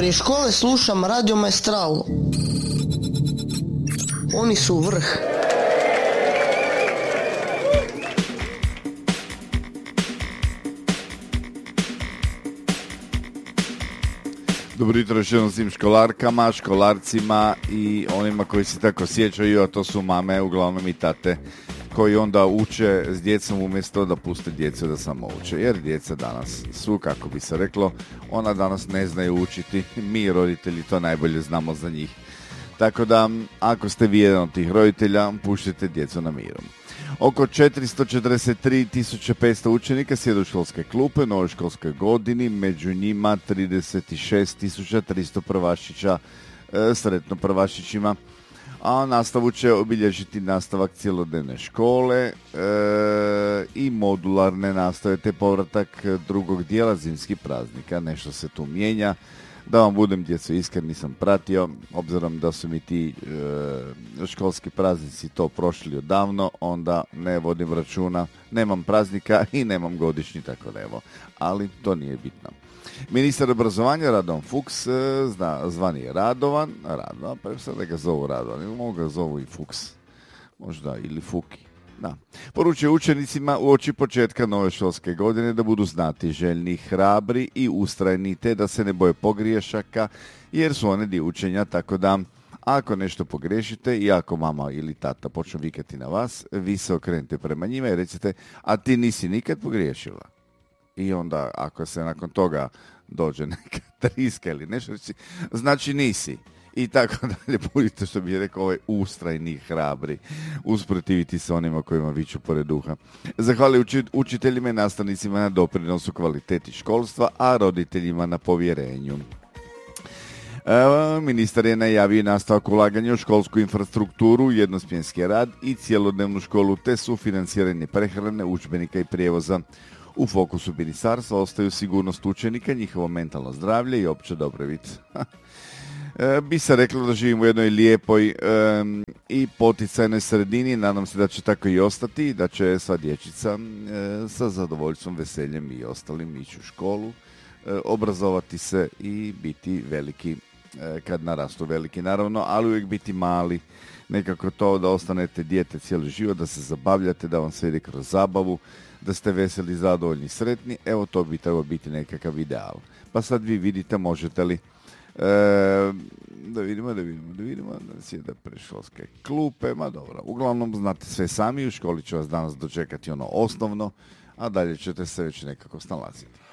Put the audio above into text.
Prije škole slušam Radio Maestralu. Oni su vrh. Dobro jutro još jednom svim školarkama, školarcima i onima koji se tako sjećaju, a to su mame, uglavnom i tate, koji onda uče s djecom umjesto da puste djecu da samo uče. Jer djeca danas su, kako bi se reklo, ona danas ne znaju učiti, mi roditelji to najbolje znamo za njih. Tako da, ako ste vi jedan od tih roditelja, puštite djecu na miru. Oko 443.500 učenika sjede u školske klupe u novoj školskoj godini, među njima 36.300 prvašića, sretno prvašićima, a nastavu će obilježiti nastavak cjelodnevne škole i modularne nastave te povratak drugog dijela zimskih praznika. Nešto se tu mijenja. Da vam budem, djeco, iskren, nisam pratio, obzirom da su mi ti školski praznici to prošli odavno, onda ne vodim računa, nemam praznika i nemam godišnji, tako da evo, ali to nije bitno. Ministar obrazovanja Radovan Fuchs, zvani je Radovan, pa sad da ga zovu Radovan, ili mogu ga zovu i Fuchs, možda, ili Fuki. Da. Poručuje učenicima uoči početka nove školske godine da budu znati, željni, hrabri i ustrajni, te da se ne boje pogriješaka, jer su one dio učenja, tako da ako nešto pogriješite i ako mama ili tata počnu vikati na vas, vi se okrenete prema njima i recite, a ti nisi nikad pogriješila. I onda ako se nakon toga dođe neka triska ili nešto, znači nisi. I tako dalje, budite, što bih rekao, ustrajni, hrabri, usprotiviti se onima kojima viču pored duha. Zahvaljujući učiteljima i nastavnicima na doprinosu kvaliteti školstva, a roditeljima na povjerenju. Ministar je najavio nastavak ulaganja u školsku infrastrukturu, jednosmjenski rad i cjelodnevnu školu, te sufinanciranje prehrane, udžbenika i prijevoza. U fokusu ministarstva ostaju sigurnost učenika, njihovo mentalno zdravlje i opća dobrobit. Bi se reklo da živimo u jednoj lijepoj i poticajnoj sredini, nadam se da će tako i ostati, da će sva dječica sa zadovoljstvom, veseljem i ostalim ići u školu, obrazovati se i biti veliki kad narastu veliki, naravno, ali uvijek biti mali, nekako to da ostanete dijete cijeli život, da se zabavljate, da vam se ide kroz zabavu, da ste veseli, zadovoljni, sretni, evo to bi trebalo biti nekakav ideal. Pa sad vi vidite, možete li da vidimo, sjede predškolske klupe, ma dobro, uglavnom znate sve sami, u školi će vas danas dočekati ono osnovno, a dalje ćete se već nekako snalaziti.